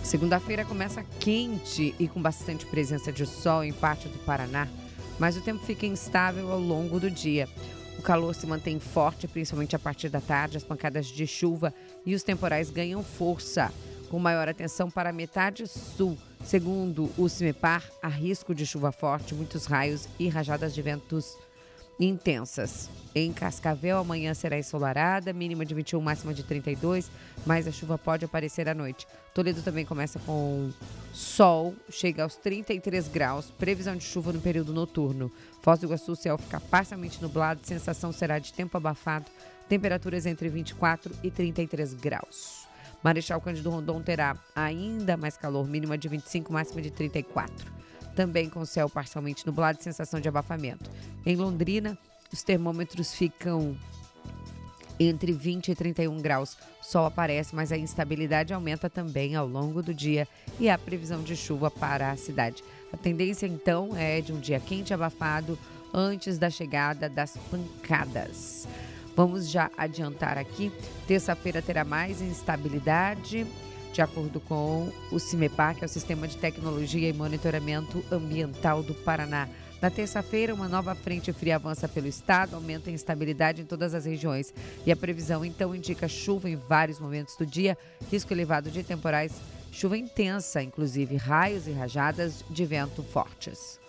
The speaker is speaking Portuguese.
Segunda-feira começa quente e com bastante presença de sol em parte do Paraná, mas o tempo fica instável ao longo do dia. O calor se mantém forte, principalmente a partir da tarde, as pancadas de chuva e os temporais ganham força, com maior atenção para a metade sul. Segundo o CIMEPAR, há risco de chuva forte, muitos raios e rajadas de ventos intensas. Em Cascavel, amanhã será ensolarada, mínima de 21, máxima de 32, mas a chuva pode aparecer à noite. Toledo também começa com sol, chega aos 33 graus, previsão de chuva no período noturno. Foz do Iguaçu, o céu fica parcialmente nublado, sensação será de tempo abafado, temperaturas entre 24 e 33 graus. Marechal Cândido Rondon terá ainda mais calor, mínima de 25, máxima de 34. Também com céu parcialmente nublado e sensação de abafamento. Em Londrina, os termômetros ficam entre 20 e 31 graus. O sol aparece, mas a instabilidade aumenta também ao longo do dia e há previsão de chuva para a cidade. A tendência, então, é de um dia quente e abafado antes da chegada das pancadas. Vamos já adiantar aqui. Terça-feira terá mais instabilidade, de acordo com o CIMEPAR, que é o Sistema de Tecnologia e Monitoramento Ambiental do Paraná. Na terça-feira, uma nova frente fria avança pelo estado, aumenta a instabilidade em todas as regiões. E a previsão, então, indica chuva em vários momentos do dia, risco elevado de temporais, chuva intensa, inclusive raios e rajadas de vento fortes.